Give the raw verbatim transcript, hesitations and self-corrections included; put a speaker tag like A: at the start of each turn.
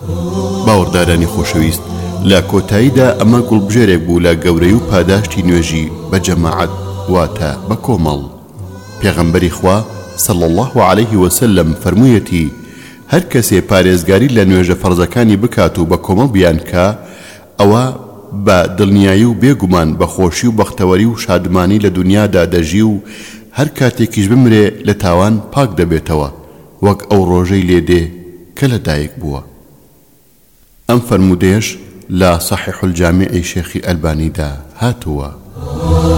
A: باوەڕدارانی خۆشەویست، لە کۆتاییدا ئەمە گوڵبژێرێک بوو لە گەورەی و پاداشتی نوێژی بە جەماعەت واتە بە کۆمەڵ. پێغەمبەری خوا صلی الله عليه وسلم فەرموویەتی هەر کەسێ پارێزگاری لە نوێژە فەرزەکانی بکات و بە کۆمەڵ بیان کە ئەوە بە دڵنیایی و بێگومان بە خۆشی و بەختەوەری و شادمانی لە دنیادا دەژی و هەر کاتێکیش بمرێ لە تاوان پاک دەبێتەوە وەک ئەو ڕۆژەی لێدێ کە لەدایک بووە. ئەم فەرمودەیەش لا صحیح الجامعی شێخی ئەلبانیدا هاتووە.